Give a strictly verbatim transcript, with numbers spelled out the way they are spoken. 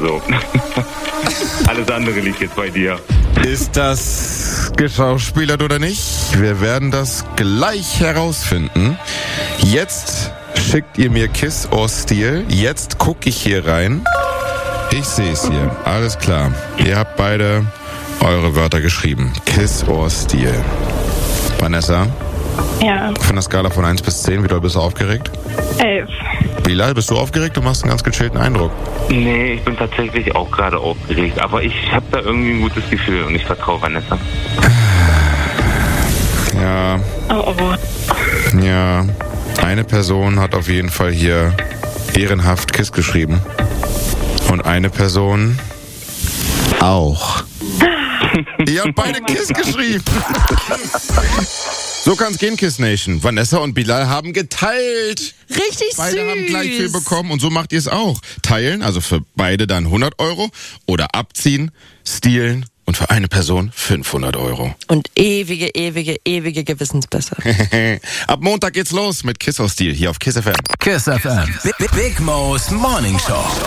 Also, alles andere liegt jetzt bei dir. Ist das geschauspielert oder nicht? Wir werden das gleich herausfinden. Jetzt schickt ihr mir Kiss or Steal. Jetzt gucke ich hier rein. Ich sehe es hier. Alles klar. Ihr habt beide eure Wörter geschrieben. Kiss or Steal. Vanessa? Ja. Von der Skala von eins bis zehn, wie doll bist du aufgeregt? Elf. Bilal, bist du aufgeregt? Du machst einen ganz gechillten Eindruck. Nee, ich bin tatsächlich auch gerade aufgeregt. Aber ich habe da irgendwie ein gutes Gefühl und ich vertraue Vanessa. Ja. Oh, oh. Ja. Eine Person hat auf jeden Fall hier ehrenhaft Kiss geschrieben. Und eine Person auch. Ihr habt beide Kiss geschrieben. So kann's gehen, Kiss Nation. Vanessa und Bilal haben geteilt. Richtig Beide süß. haben gleich viel bekommen und so macht ihr es auch. Teilen, also für beide dann hundert Euro oder abziehen, stehlen und für eine Person fünfhundert Euro. Und ewige, ewige, ewige Gewissensbisse. Ab Montag geht's los mit Kiss or Steal hier auf Kiss F M. Kiss F M. Big, Big Mo's Morning Show.